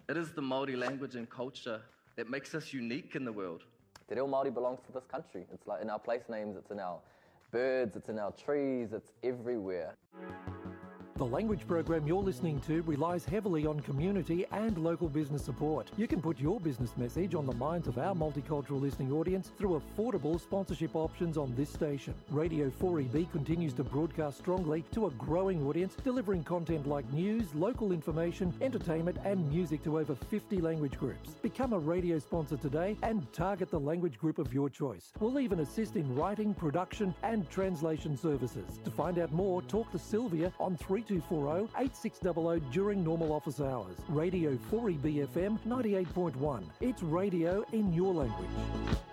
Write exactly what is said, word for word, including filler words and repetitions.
It is the Māori language and culture that makes us unique in the world. Te reo Māori belongs to this country. It's like in our place names, it's in our birds, it's in our trees, it's everywhere. The language program you're listening to relies heavily on community and local business support. You can put your business message on the minds of our multicultural listening audience through affordable sponsorship options on this station. Radio four E B continues to broadcast strongly to a growing audience, delivering content like news, local information, entertainment and music to over fifty language groups. Become a radio sponsor today and target the language group of your choice. We'll even assist in writing, production and translation services. To find out more, talk to Sylvia on three two four zero, eight six zero zero during normal office hours. Radio four E B F M ninety-eight point one. It's radio in your language.